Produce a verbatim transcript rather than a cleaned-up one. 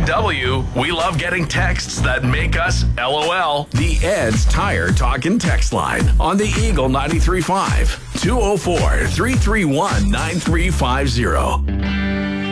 W, we love getting texts that make us LOL. The Ed's Tire Talk and Text Line on the Eagle ninety-three point five. two oh four, three three one, nine three five zero.